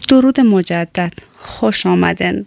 درود مجدد، خوش آمدن.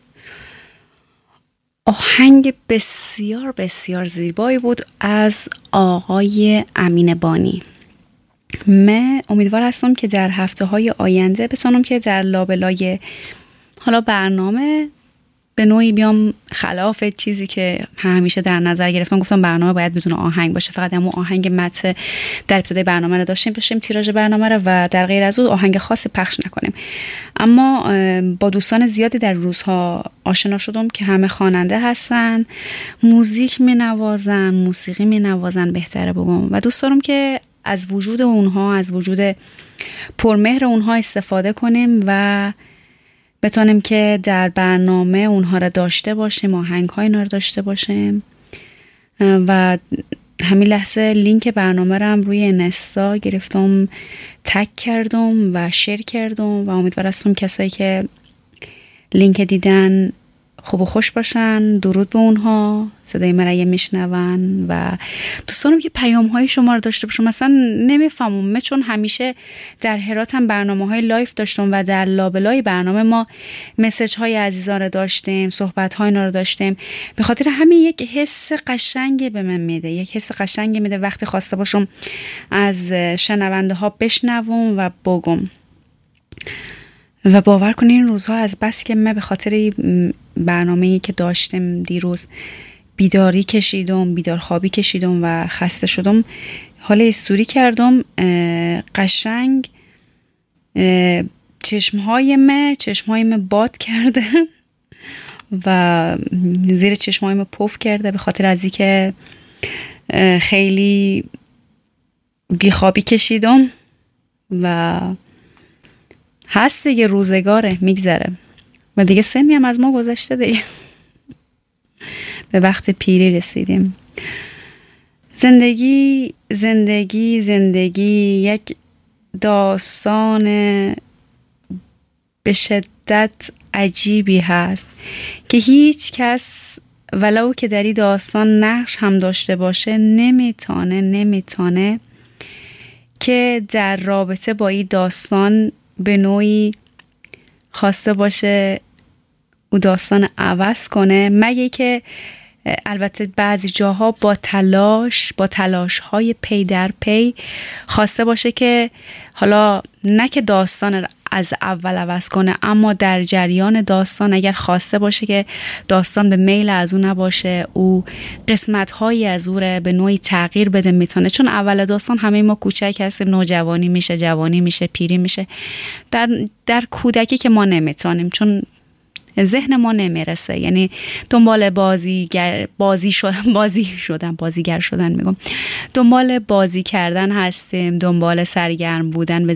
آهنگ بسیار بسیار زیبایی بود از آقای امین بانی. من امیدوار هستم که در هفته‌های آینده بتونم که در لابلای حالا برنامه به نوعی بیام خلاف چیزی که همیشه در نظر گرفتم. گفتم برنامه باید بدون آهنگ باشه، فقط همون آهنگ متن در ابتدای برنامه رو داشتیم تیراژ برنامه رو و در غیر از اون آهنگ خاصی پخش نکنیم. اما با دوستان زیادی در روزها آشنا شدم که همه خواننده هستن، موزیک می‌نوازن، موسیقی می‌نوازن بهتره بگم، و دوست دارم که از وجود اونها، از وجود پرمهر اونها استفاده کنیم و بتونیم که در برنامه اونها را داشته باشیم، آهنگ‌های اینا رو داشته باشیم. و همین لحظه لینک برنامه رو هم روی اینستا گرفتم، تگ کردم و شیر کردم و امیدوار هستم کسایی که لینک دیدن خوب و خوش باشن. درود به اونها، صدای مرا میشنون و دوست دارم که پیام های شما رو داشته باشم. مثلا نمیفهمم، چون همیشه در هرات هم برنامه های لایف داشتم و در لابلای برنامه ما مسیج های عزیزان رو داشتیم، صحبت های اینا رو داشتیم. به خاطر همین یک حس قشنگی به من میده، وقتی خواسته باشم از شنونده ها بشنوم و بگم. و باور کنین این روزها از بس که من به خاطر برنامه‌ای که داشتم دیروز بیداری کشیدم، بیدارخوابی کشیدم و خسته شدم، حال استوری کردم قشنگ چشمهای من باد کرده و زیر چشمهای من پف کرده به خاطر از اینکه خیلی بیخوابی کشیدم و هست دیگه، روزگاره میگذره و دیگه سنی هم از ما گذشته دیگه. به وقت پیری رسیدیم. زندگی یک داستان به شدت عجیبی هست که هیچ کس ولو که در این داستان نقش هم داشته باشه نمیتونه که در رابطه با این داستان به نوعی خواسته باشه او داستان عوض کنه، مگه که البته بعضی جاها با تلاش های پی در پی خواسته باشه که حالا نه که داستان از اول عوض کنه، اما در جریان داستان اگر خواسته باشه که داستان به میل از اون نباشه، او قسمت هایی از او رو به نوعی تغییر بده میتونه. چون اول داستان همه ما کوچک هستیم، نوجوانی میشه، جوانی میشه، پیری میشه. در کودکی که ما نمیتونیم، چون ذهن ما نمیرسه، یعنی دنبال بازیگر شدن میگم، دنبال بازی کردن هستیم، دنبال سرگرم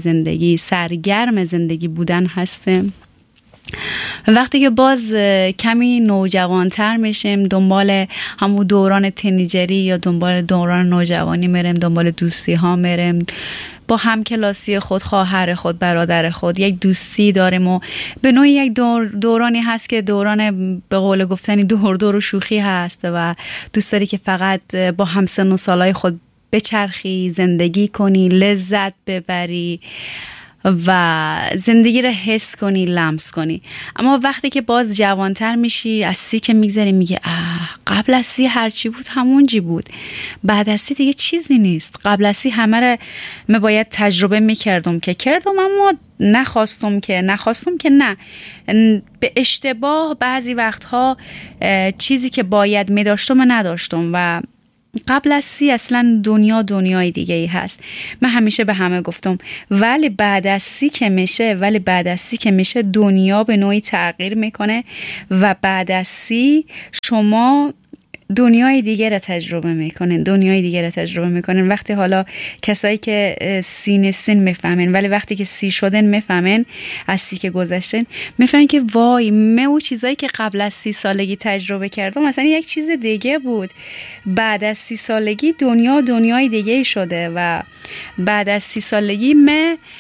زندگی بودن هستیم. وقتی که باز کمی نوجوانتر میشیم، دنبال همون دوران تینیجری یا دنبال دوران نوجوانی میریم، دنبال دوستی ها میریم، با همکلاسی خود، خواهر خود، برادر خود یک دوستی داریم و به نوعی یک دورانی هست که دوران به قول گفتنی دور و شوخی هست و دوست داری که فقط با همسن و سالای خود بچرخی، زندگی کنی، لذت ببری و زندگی رو حس کنی، لمس کنی. اما وقتی که باز جوانتر میشی، از 30 که میگذری، میگه قبل از 30 هرچی بود همونجی بود، بعد از 30 دیگه چیزی نیست. قبل از 30 همه رو من باید تجربه میکردم که کردم، اما نخواستم که نه، به اشتباه بعضی وقتها چیزی که باید میداشتم نداشتم و قبل از 30 اصلا دنیای دیگه ای هست. من همیشه به همه گفتم ولی بعد از 30 که میشه دنیا به نوعی تغییر میکنه و بعد از 30 شما دنیای دیگه را تجربه میکنن. وقتی حالا کسایی که سین میفهمن، ولی وقتی که 30 شدن میفهمن، از 30 که گذشتن میفهمن که وای، من اون چیزایی که قبل از 30 سالگی تجربه کردم مثلا یک چیز دیگه بود. بعد از 30 سالگی دنیای دیگه شده و بعد از 30 سالگی من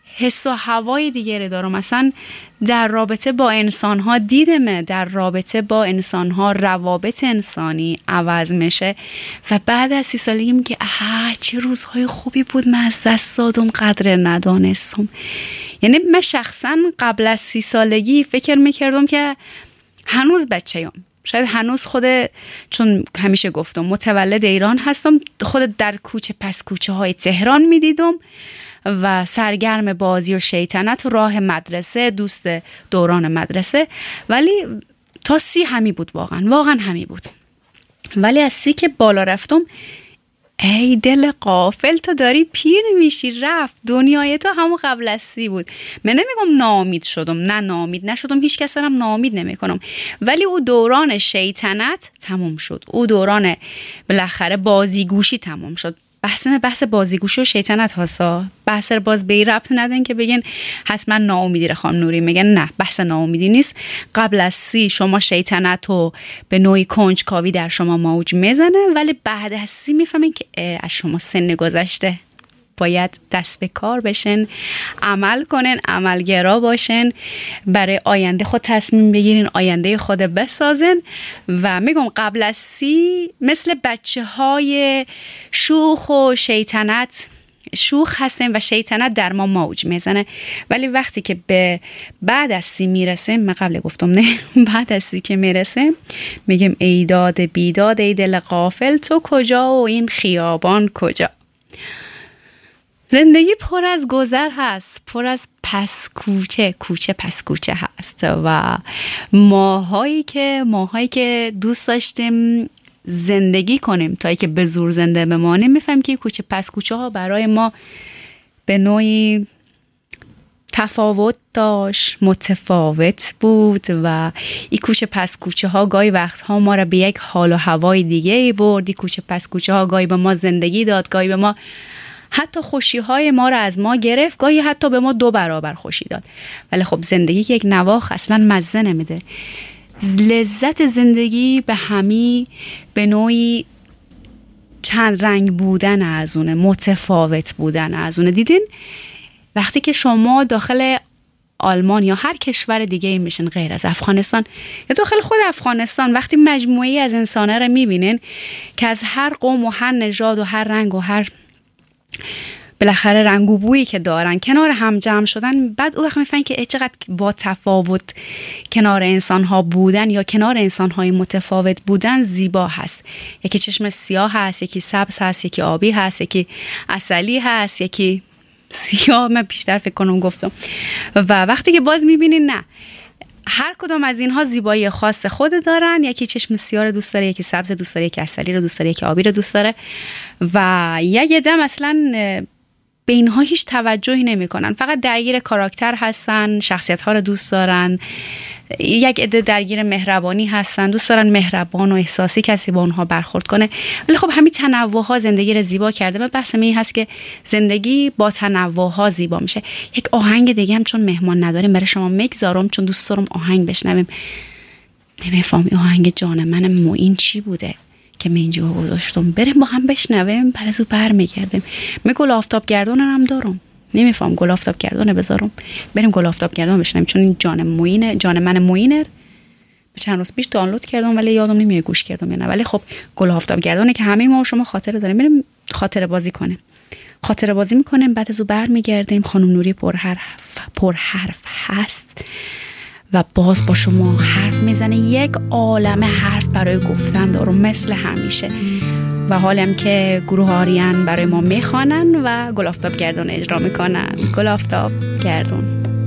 حس و هوای دیگری دارم. مثلا در رابطه با انسان‌ها دیدمه، در رابطه با انسان‌ها روابط انسانی عوض میشه و بعد از 30 سالگی میگه چه روزهای خوبی بود من از دست دادم، قدر ندانستم. یعنی من شخصا قبل از 30 سالگی فکر میکردم که هنوز بچه‌ام، شاید هنوز چون همیشه گفتم متولد ایران هستم، خود در کوچه پس کوچه های تهران میدیدم و سرگرم بازی و شیطنت و راه مدرسه، دوست دوران مدرسه. ولی تا 30 همی بود، واقعا همی بود. ولی از 30 که بالا رفتم، ای دل غافل تو داری پیر میشی، رفت دنیای تو همون قبل از 30 بود. من نمیگم ناامید شدم، نه ناامید نشدم، هیچ کس هم ناامید نمیکنم، ولی او دوران شیطنت تموم شد، او دوران بالاخره بازیگوشی تموم شد. بحث بازیگوشی و شیطنت هاستا، بحث باز به ربط ندن که بگن حتما ناامیدی رو خانم نوری میگن، نه بحث ناامیدی نیست. قبل از 30 شما شیطنت رو به نوعی کنجکاوی در شما موج میزنه، ولی بعد از 30 میفهمین که از شما سن گذشته، باید دست به کار بشن، عمل کنن، عملگرا باشن، برای آینده خود تصمیم بگیرین، آینده خود بسازن. و میگم قبل از 30 مثل بچه های شوخ و شیطنت، شوخ هستن و شیطنت در ما موج میزنه. ولی وقتی که به بعد از 30 میرسه، من قبل گفتم نه، بعد از 30 که میرسه میگم ای داد بیداد ای دل غافل تو کجا و این خیابان کجا. زندگی پر از گذر هست، پر از کوچه پس کوچه هست و ماهایی که دوست داشتیم زندگی کنیم تا که به زور زنده بمانیم، میفهمیم که کوچه پس کوچه ها برای ما به نوعی تفاوت داشت، متفاوت بود و این کوچه پس کوچه ها گاهی وقتها ما را به یک حال و هوای دیگه ای برد. این کوچه پس کوچه ها گاهی به ما زندگی داد، گاهی به ما حتی خوشی های ما را از ما گرفت، گاهی حتی به ما 2 برابر خوشی داد. ولی خب زندگی که یک نواخت اصلا مزه نمیده. لذت زندگی به نوعی چند رنگ بودن از اونه، متفاوت بودن از اونه. دیدین وقتی که شما داخل آلمان یا هر کشور دیگه ای میشن غیر از افغانستان یا داخل خود افغانستان، وقتی مجموعی از انسانه رو میبینین که از هر قوم و هر نژاد و هر رنگ و هر بالاخره رنگ و بویی که دارن کنار هم جمع شدن، بعد اون وقت میفهمن که چقدر با تفاوت کنار انسان ها بودن یا کنار انسان های متفاوت بودن زیبا هست. یکی چشم سیاه هست، یکی سبز هست، یکی آبی هست، یکی عسلی هست، یکی سیاه، من بیشتر فکر کنم گفتم. و وقتی که باز میبینین نه، هر کدام از اینها زیبایی خاص خود دارن، یکی چشم سیاه رو دوست داره، یکی سبز دوست داره، یکی عسلی رو دوست داره، یکی آبی رو دوست داره و یه دم اصلا به اینها هیچ توجهی نمی کنن، فقط درگیر کاراکتر هستن، شخصیت ها رو دوست دارن. یک عده درگیر مهربانی هستن، دوست دارن مهربان و احساسی کسی با اونها برخورد کنه. ولی خب همین تنوع ها زندگی رو زیبا کرده. من بحثم این هست که زندگی با تنوع ها زیبا میشه. یک آهنگ دیگه هم چون مهمان نداریم برای شما میگذارم، چون دوست دارم آهنگ بشنویم. نمیفهمی آهنگ جان من معین چی بوده که من اینجا گذاشتم، بریم با هم بشنویم، بعد از اون برمیگردیم. من گل آفتاب گردون هم دارم، نمیفهم گل آفتاب گردون بذارم، بریم گل آفتاب گردون بشنویم، چون این جان من معینر چند روز پیش دانلود کردم ولی یادم نمیاد گوش کردم یا نه. ولی خب گل آفتاب گردونه که همه ما و شما خاطره داریم، بریم خاطره بازی کنیم. خاطره بازی میکنیم، بعد از اون برمیگردیم. خانم نوری پر حرف هست و باز با شما حرف میزنه، یک عالمه حرف برای گفتن دارم مثل همیشه. و حالم که گروه آریان برای ما میخوانن و گل آفتاب گردون اجرا میکنن. گل آفتاب گردون.